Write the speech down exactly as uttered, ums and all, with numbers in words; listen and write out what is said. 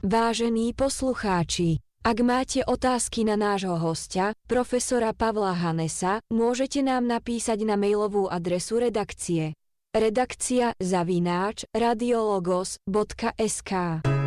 Vážení poslucháči, ak máte otázky na nášho hostia, profesora Pavla Hanesa, môžete nám napísať na mailovú adresu redakcie redakcia zavináč radiologos bodka es ká.